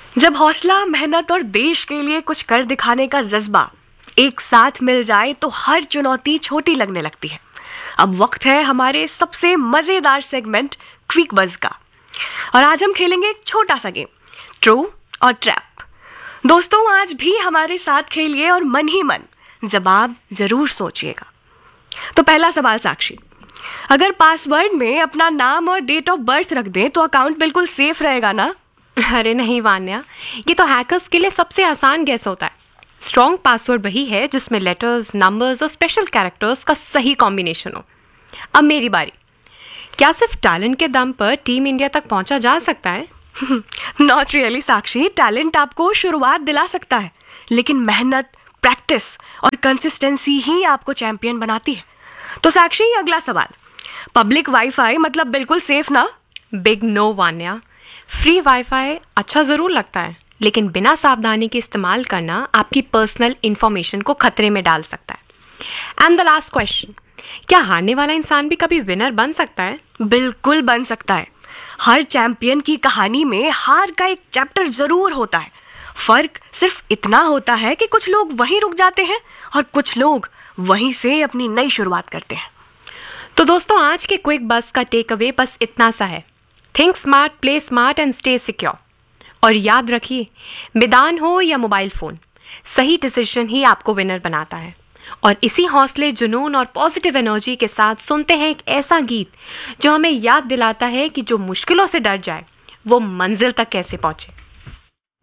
जब हौसला, मेहनत और देश के लिए कुछ कर दिखाने का जज्बा एक साथ मिल जाए तो हर चुनौती छोटी लगने लगती है। अब वक्त है हमारे सबसे मजेदार सेगमेंट क्विक बज़ का, और आज हम खेलेंगे एक छोटा सा गेम, ट्रू और ट्रैप। दोस्तों, आज भी हमारे साथ खेलिए और मन ही मन जवाब जरूर सोचिएगा। तो पहला सवाल साक्षी, अगर पासवर्ड में अपना नाम और डेट ऑफ बर्थ रख दें तो अकाउंट बिल्कुल सेफ रहेगा ना? अरे नहीं वान्या, ये तो हैकर्स के लिए सबसे आसान गेस होता है। स्ट्रॉन्ग पासवर्ड वही है जिसमें लेटर्स, नंबर्स और स्पेशल कैरेक्टर्स का सही कॉम्बिनेशन हो। अब मेरी बारी। क्या सिर्फ टैलेंट के दम पर टीम इंडिया तक पहुंचा जा सकता है? नॉट रियली साक्षी, टैलेंट आपको शुरुआत दिला सकता है, लेकिन मेहनत, प्रैक्टिस और कंसिस्टेंसी ही आपको चैंपियन बनाती है। तो साक्षी, अगला सवाल, पब्लिक वाईफाई मतलब बिल्कुल सेफ ना? Big no Vanya, free wifi अच्छा जरूर लगता है, लेकिन बिना सावधानी के इस्तेमाल करना आपकी पर्सनल इंफॉर्मेशन को खतरे में डाल सकता है। एंड द लास्ट क्वेश्चन, क्या हारने वाला इंसान भी कभी विनर बन सकता है? बिल्कुल बन सकता है। हर चैंपियन की कहानी में हार का एक चैप्टर जरूर होता है। फर्क सिर्फ इतना होता है कि कुछ लोग वहीं रुक जाते हैं और कुछ लोग वहीं से अपनी नई शुरुआत करते हैं। तो दोस्तों, आज के क्विक बस का टेक अवे बस इतना सा है, think smart, play smart and stay secure. और याद रखिए, मैदान हो या मोबाइल फोन, सही डिसीजन ही आपको विनर बनाता है। और इसी हौसले, जुनून और पॉजिटिव एनर्जी के साथ सुनते हैं एक ऐसा गीत जो हमें याद दिलाता है कि जो मुश्किलों से डर जाए वो मंजिल तक कैसे पहुंचे।